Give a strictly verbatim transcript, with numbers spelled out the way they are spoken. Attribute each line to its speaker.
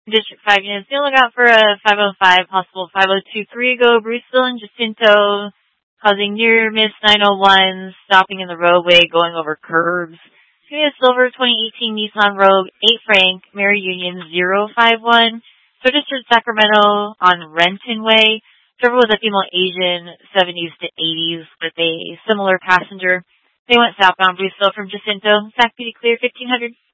Speaker 1: District five units, be on the lookout for a five oh five, possible five oh two three go, Bruceville and Jacinto, causing near miss nine oh one, stopping in the roadway, going over curbs. Give me a silver twenty eighteen Nissan Rogue, eight Frank, Mary Union zero five one, registered Sacramento on Renton Way. Driver was a female Asian, seventies to eighties, with a similar passenger. They went southbound Bruceville from Jacinto. Sac P D clear, fifteen hundred.